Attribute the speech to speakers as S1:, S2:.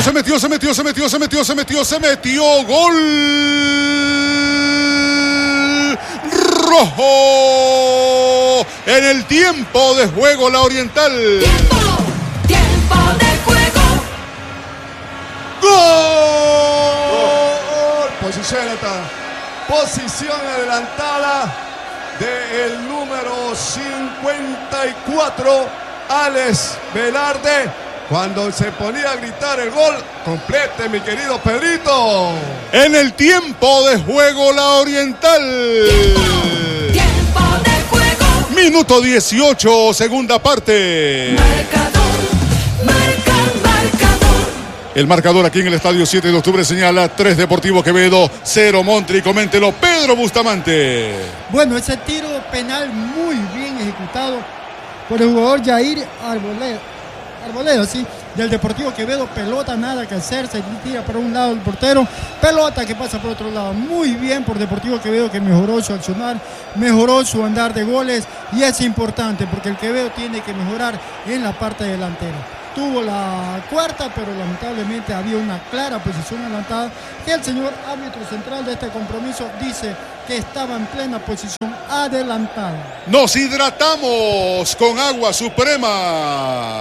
S1: se metió. Gol rojo en el tiempo de juego La Oriental.
S2: Tiempo de juego.
S3: ¡Gol! Posición adelantada del número 54, Alex Velarde. Cuando se ponía a gritar el gol, complete, mi querido Pedrito.
S1: En el tiempo de juego La Oriental.
S2: Tiempo de juego.
S1: Minuto 18, segunda parte.
S2: Marcador.
S1: El marcador aquí en el estadio 7 de octubre señala 3 Deportivo Quevedo, 0 Montri. Coméntelo, Pedro Bustamante.
S4: Bueno, ese tiro penal muy bien ejecutado por el jugador Jair Arboleda, sí, del Deportivo Quevedo. Pelota, nada que hacer, se tira por un lado el portero, pelota que pasa por otro lado. Muy bien por Deportivo Quevedo, que mejoró su accionar, mejoró su andar de goles, y es importante porque el Quevedo tiene que mejorar en la parte delantera. Tuvo la cuarta, pero lamentablemente había una clara posición adelantada que el señor árbitro central de este compromiso dice que estaba en plena posición adelantada.
S1: Nos hidratamos con Agua Suprema.